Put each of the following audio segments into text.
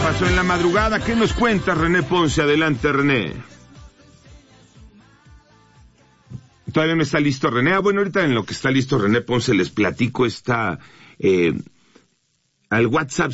pasó en la madrugada. ¿Qué nos cuenta René Ponce? Adelante, René. Todavía no está listo René. Bueno, ahorita en lo que está listo René Ponce les platico al WhatsApp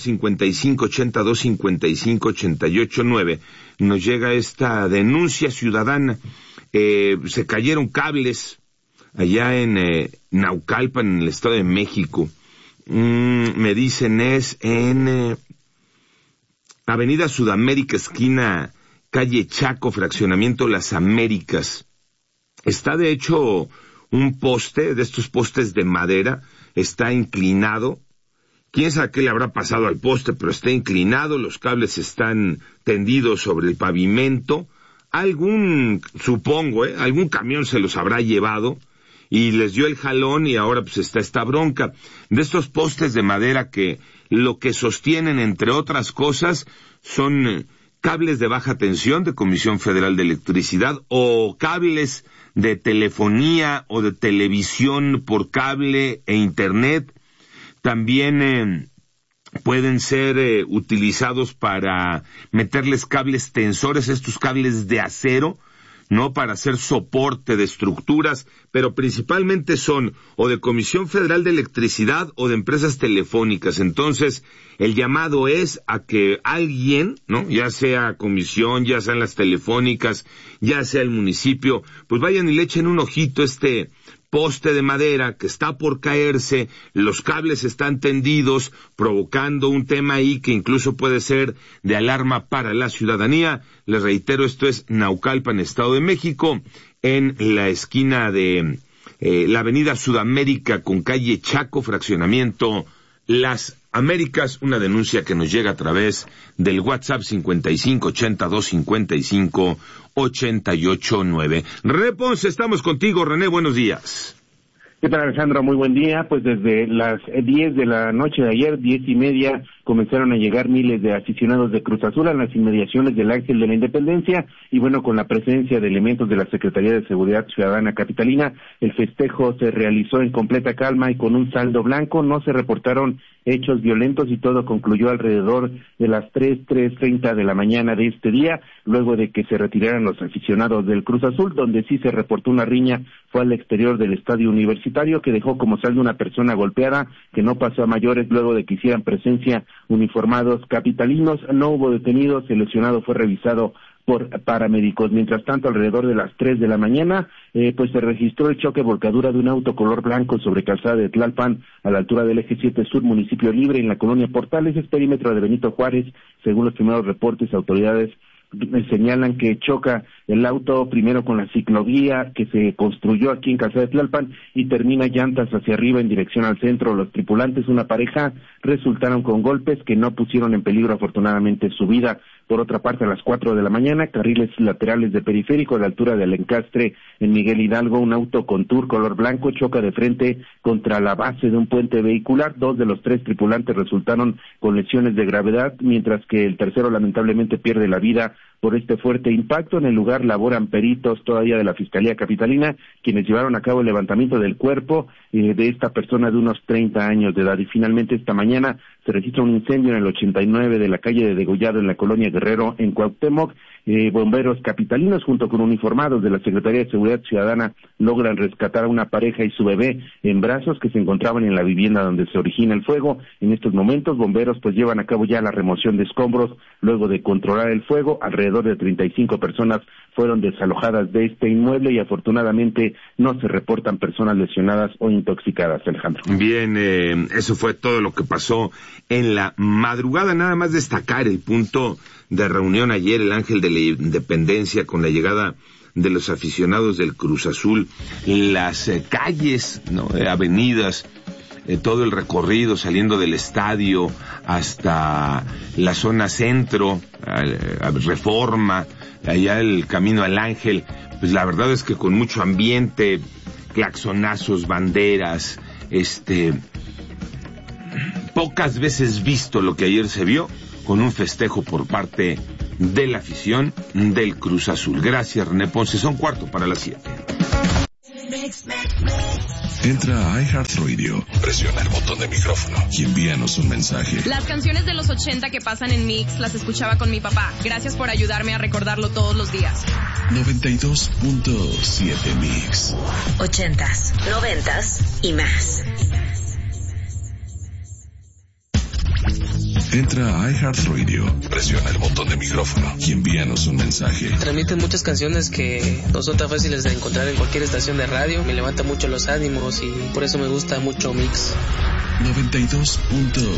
5582558889 nos llega esta denuncia ciudadana. Se cayeron cables allá en Naucalpan, en el Estado de México. Me dicen es en Avenida Sudamérica, esquina calle Chaco, fraccionamiento Las Américas. Está de hecho un poste, de estos postes de madera, está inclinado. Quién sabe qué le habrá pasado al poste, pero está inclinado, los cables están tendidos sobre el pavimento. Algún camión se los habrá llevado y les dio el jalón y ahora pues está esta bronca. De estos postes de madera que lo que sostienen, entre otras cosas, son cables de baja tensión de Comisión Federal de Electricidad o cables de telefonía o de televisión por cable e internet. También pueden ser utilizados para meterles cables tensores, estos cables de acero, ¿no? Para hacer soporte de estructuras, pero principalmente son o de Comisión Federal de Electricidad o de empresas telefónicas. Entonces, el llamado es a que alguien, ¿no? Ya sea comisión, ya sean las telefónicas, ya sea el municipio, pues vayan y le echen un ojito a este poste de madera que está por caerse, los cables están tendidos, provocando un tema ahí que incluso puede ser de alarma para la ciudadanía. Les reitero, esto es Naucalpan, Estado de México, en la esquina de la Avenida Sudamérica con calle Chaco, fraccionamiento Las Américas. Una denuncia que nos llega a través del WhatsApp 5582558889. René Ponce, estamos contigo. René, buenos días. ¿Qué tal, Alejandro? Muy buen día. Pues desde las 10 de la noche de ayer, 10:30, comenzaron a llegar miles de aficionados de Cruz Azul a las inmediaciones del Ángel de la Independencia y bueno, con la presencia de elementos de la Secretaría de Seguridad Ciudadana Capitalina, el festejo se realizó en completa calma y con un saldo blanco. No se reportaron hechos violentos y todo concluyó alrededor de las 3:30 de la mañana de este día, luego de que se retiraran los aficionados del Cruz Azul. Donde sí se reportó una riña fue al exterior del estadio universitario, que dejó como saldo una persona golpeada, que no pasó a mayores luego de que hicieran presencia uniformados capitalinos. No hubo detenidos, el lesionado fue revisado por paramédicos. Mientras tanto, alrededor de las 3 de la mañana, pues se registró el choque volcadura de un auto color blanco sobre calzada de Tlalpan, a la altura del eje 7 Sur, municipio Libre, en la colonia Portales, es perímetro de Benito Juárez. Según los primeros reportes, autoridades señalan que choca el auto primero con la ciclovía que se construyó aquí en Calzada de Tlalpan y termina llantas hacia arriba en dirección al centro. Los tripulantes, una pareja, resultaron con golpes que no pusieron en peligro afortunadamente su vida. Por otra parte, a las 4 de la mañana, carriles laterales de periférico a la altura del encastre en Miguel Hidalgo, un auto con tour color blanco choca de frente contra la base de un puente vehicular. 2 de los 3 tripulantes resultaron con lesiones de gravedad, mientras que el tercero lamentablemente pierde la vida por este fuerte impacto. En el lugar laboran peritos todavía de la Fiscalía Capitalina, quienes llevaron a cabo el levantamiento del cuerpo de esta persona de unos 30 años de edad. Y finalmente esta mañana se registra un incendio en el 89 de la calle de Degollado, en la colonia Guerrero, en Cuauhtémoc. Bomberos capitalinos junto con uniformados de la Secretaría de Seguridad Ciudadana logran rescatar a una pareja y su bebé en brazos que se encontraban en la vivienda donde se origina el fuego. En estos momentos, bomberos pues llevan a cabo ya la remoción de escombros luego de controlar el fuego. Alrededor de 35 personas fueron desalojadas de este inmueble y afortunadamente no se reportan personas lesionadas o intoxicadas, Alejandro. Bien, eso fue todo lo que pasó en la madrugada. Nada más destacar el punto de reunión ayer, el Ángel de la Independencia, con la llegada de los aficionados del Cruz Azul, las calles, ¿no? Avenidas, todo el recorrido saliendo del estadio hasta la zona centro, Reforma, allá el camino al Ángel. Pues la verdad es que con mucho ambiente, claxonazos, banderas, pocas veces visto lo que ayer se vio, con un festejo por parte de la afición del Cruz Azul. Gracias, René Ponce. Son 7:15 para las 7. Entra a iHeartRadio, presiona el botón de micrófono y envíanos un mensaje. Las canciones de los 80 que pasan en Mix las escuchaba con mi papá. Gracias por ayudarme a recordarlo todos los días. 92.7 Mix. 80s, 90s y más. Entra a iHeartRadio, presiona el botón de micrófono y envíanos un mensaje. Transmiten muchas canciones que no son tan fáciles de encontrar en cualquier estación de radio. Me levanta mucho los ánimos y por eso me gusta mucho Mix. 92.7